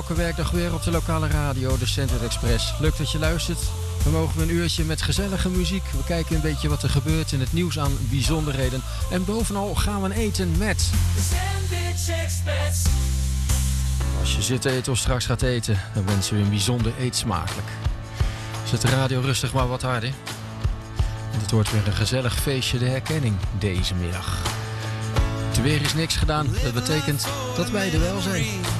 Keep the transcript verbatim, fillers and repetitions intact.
elke werkdag weer op de lokale radio, de Sandwich Express. Leuk dat je luistert. We mogen weer een uurtje met gezellige muziek. We kijken een beetje wat er gebeurt in het nieuws aan bijzonderheden. En bovenal gaan we eten met... De Sandwich Express. Als je zit te eten of straks gaat eten, dan wensen we een bijzonder eetsmakelijk. Zet de radio rustig maar wat harder. Want het wordt weer een gezellig feestje, de herkenning, deze middag. Het weer is niks gedaan, dat betekent dat wij er wel zijn.